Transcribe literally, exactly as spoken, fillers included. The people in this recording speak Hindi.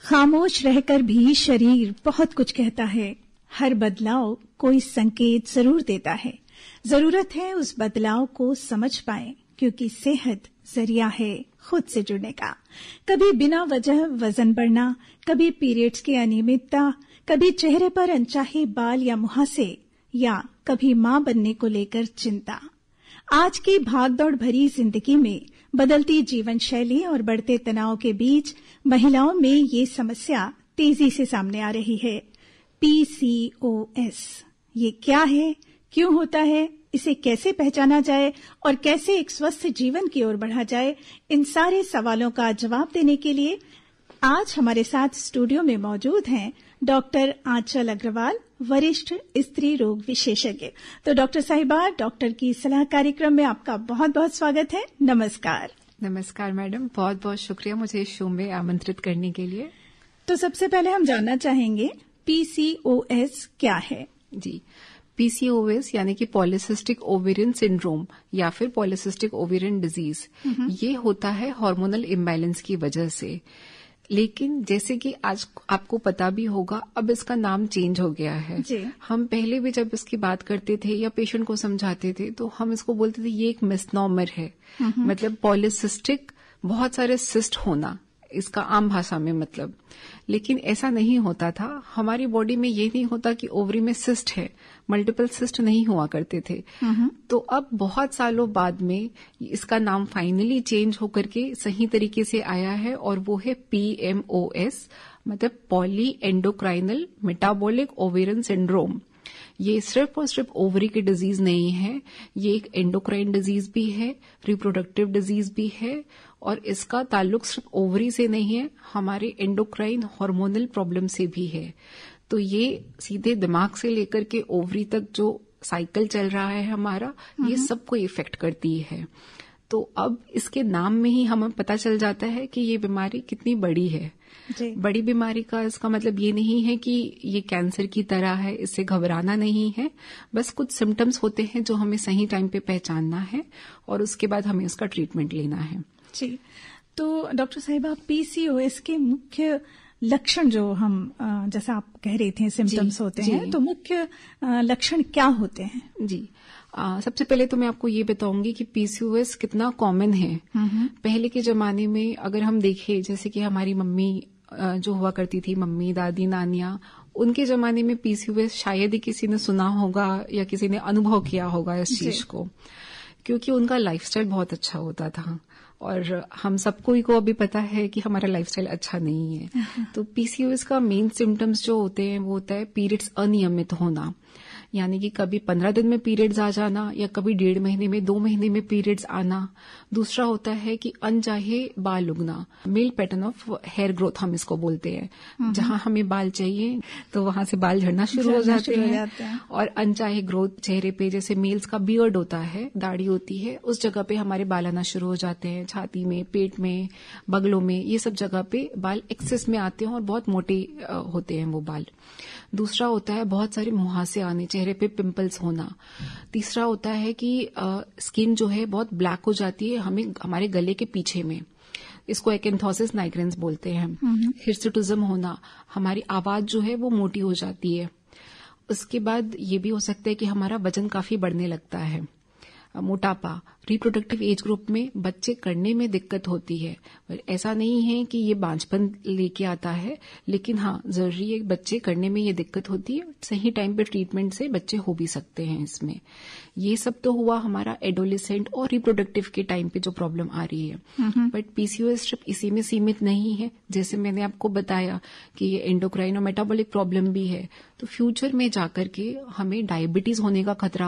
खामोश रहकर भी शरीर बहुत कुछ कहता है। हर बदलाव कोई संकेत जरूर देता है। जरूरत है उस बदलाव को समझ पाए, क्योंकि सेहत जरिया है खुद से जुड़ने का। कभी बिना वजह वजन बढ़ना, कभी पीरियड्स की अनियमितता, कभी चेहरे पर अनचाहे बाल या मुहासे, या कभी मां बनने को लेकर चिंता। आज की भागदौड़ भरी जिंदगी में बदलती जीवन शैली और बढ़ते तनाव के बीच महिलाओं में ये समस्या तेजी से सामने आ रही है। पीसीओएस ये क्या है, क्यों होता है, इसे कैसे पहचाना जाए और कैसे एक स्वस्थ जीवन की ओर बढ़ा जाए, इन सारे सवालों का जवाब देने के लिए आज हमारे साथ स्टूडियो में मौजूद हैं डॉक्टर आंचल अग्रवाल, वरिष्ठ स्त्री रोग विशेषज्ञ। तो डॉक्टर साहिबा, डॉक्टर की सलाह कार्यक्रम में आपका बहुत बहुत स्वागत है। नमस्कार। नमस्कार मैडम, बहुत बहुत शुक्रिया मुझे इस शो में आमंत्रित करने के लिए। तो सबसे पहले हम जानना चाहेंगे पीसीओएस क्या है? जी, पीसीओएस यानी कि पॉलीसिस्टिक ओवेरियन सिंड्रोम या फिर पॉलीसिस्टिक ओवेरियन डिजीज, ये होता है हार्मोनल इम्बैलेंस की वजह से। लेकिन जैसे कि आज आपको पता भी होगा, अब इसका नाम चेंज हो गया है। जी। हम पहले भी जब इसकी बात करते थे या पेशेंट को समझाते थे तो हम इसको बोलते थे ये एक मिसनॉमर है। मतलब पॉलीसिस्टिक, बहुत सारे सिस्ट होना, इसका आम भाषा में मतलब। लेकिन ऐसा नहीं होता था। हमारी बॉडी में ये नहीं होता कि ओवरी में सिस्ट है, मल्टीपल सिस्ट नहीं हुआ करते थे। तो अब बहुत सालों बाद में इसका नाम फाइनली चेंज होकर के सही तरीके से आया है और वो है पीएमओएस, मतलब poly endocrinal metabolic ovarian syndrome. ये सिर्फ और सिर्फ ओवरी की डिजीज नहीं है, ये एक एंडोक्राइन डिजीज भी है, रिप्रोडक्टिव डिजीज भी है और इसका ताल्लुक सिर्फ ओवरी से नहीं है, हमारे एंडोक्राइन हार्मोनल प्रॉब्लम से भी है। तो ये सीधे दिमाग से लेकर के ओवरी तक जो साइकिल चल रहा है हमारा, ये सबको इफेक्ट करती है। तो अब इसके नाम में ही हमें पता चल जाता है कि ये बीमारी कितनी बड़ी है। बड़ी बीमारी का इसका मतलब ये नहीं है कि ये कैंसर की तरह है, इससे घबराना नहीं है। बस कुछ सिम्टम्स होते हैं जो हमें सही टाइम पे पहचानना है और उसके बाद हमें उसका ट्रीटमेंट लेना है। जी, तो डॉक्टर साहिबा, पीसीओएस के मुख्य लक्षण जो हम, जैसा आप कह रहे थे, सिम्टम्स होते हैं, तो मुख्य लक्षण क्या होते हैं? जी, आ, सबसे पहले तो मैं आपको ये बताऊंगी कि पीसीओएस कितना कॉमन है। पहले के जमाने में अगर हम देखें, जैसे कि हमारी मम्मी जो हुआ करती थी, मम्मी, दादी, नानियां, उनके जमाने में पीसीओएस शायद ही किसी ने सुना होगा या किसी ने अनुभव किया होगा इस चीज को, क्योंकि उनका लाइफस्टाइल बहुत अच्छा होता था और हम सबको को अभी पता है कि हमारा लाइफस्टाइल अच्छा नहीं है। तो पीसीओएस का मेन सिम्टम्स जो होते हैं वो होता है पीरियड्स अनियमित होना, यानी कि कभी पंद्रह दिन में पीरियड्स आ जाना या कभी डेढ़ महीने में, दो महीने में पीरियड्स आना। दूसरा होता है कि अनचाहे बाल उगना, male pattern of hair growth हम इसको बोलते हैं। जहां हमें बाल चाहिए तो वहां से बाल झड़ना शुरू हो जाते हैं। और अनचाहे ग्रोथ चेहरे पे, जैसे मेल्स का बियर्ड होता है, दाढ़ी होती है, उस जगह पे हमारे बाल आना शुरू हो जाते हैं। छाती में, पेट में, बगलों में, ये सब जगह पे बाल एक्सेस में आते हैं और बहुत मोटे होते हैं वो बाल। दूसरा होता है बहुत सारे मुहासे आने, चेहरे पे पिंपल्स होना। तीसरा होता है कि स्किन जो है बहुत ब्लैक हो जाती है हमें हमारे गले के पीछे में, इसको एकेंथोसिस नाइग्रेंस बोलते हैं। हिर्सुटिज्म होना, हमारी आवाज जो है वो मोटी हो जाती है। उसके बाद ये भी हो सकता है कि हमारा वजन काफी बढ़ने लगता है। मोटापा, रिप्रोडक्टिव एज ग्रुप में बच्चे करने में दिक्कत होती है। ऐसा नहीं है कि ये बांझपन लेके आता है, लेकिन हाँ जरूरी है बच्चे करने में ये दिक्कत होती है। सही टाइम पे ट्रीटमेंट से बच्चे हो भी सकते हैं इसमें। ये सब तो हुआ हमारा एडोलेसेंट और रिप्रोडक्टिव के टाइम पे जो प्रॉब्लम आ रही है। बट पीसीओएस सिर्फ इसी में सीमित नहीं है। जैसे मैंने आपको बताया कि ये एंडोक्राइन और मेटाबॉलिक प्रॉब्लम भी है, तो फ्यूचर में जाकर के हमें डायबिटीज होने का खतरा